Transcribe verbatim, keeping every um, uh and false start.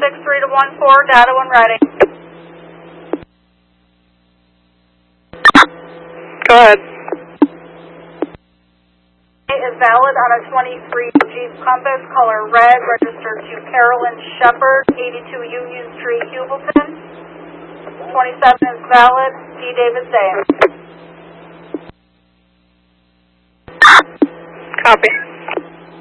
six three to one four, data when ready. Go ahead. Is valid on a twenty-three Jeep Compass, color red, registered to Carolyn Shepard, eighty-two Union Street, Hubleton. twenty-seven is valid, D. David Zane. Copy.